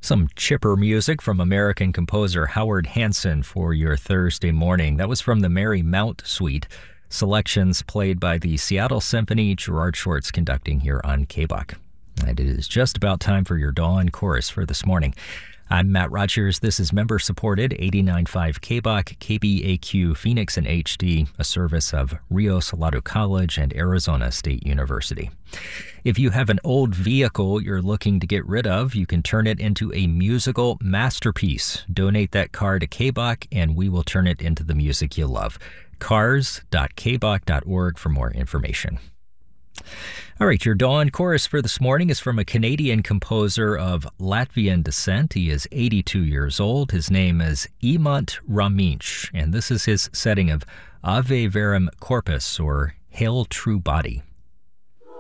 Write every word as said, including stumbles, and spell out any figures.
Some chipper music from American composer Howard Hanson for your Thursday morning. That was from the Mary Mount Suite. Selections played by the Seattle Symphony, Gerard Schwartz conducting here on K B O C. And it is just about time for your Dawn Chorus for this morning. I'm Matt Rogers. This is member-supported eighty-nine point five K B O C, K B A Q Phoenix and H D, a service of Rio Salado College and Arizona State University. If you have an old vehicle you're looking to get rid of, you can turn it into a musical masterpiece. Donate that car to K B O C and we will turn it into the music you love. cars dot k b o c dot org for more information. All right, your Dawn Chorus for this morning is from a Canadian composer of Latvian descent. He is eighty-two years old. His name is Imants Ramiņš, and this is his setting of Ave Verum Corpus, or Hail True Body.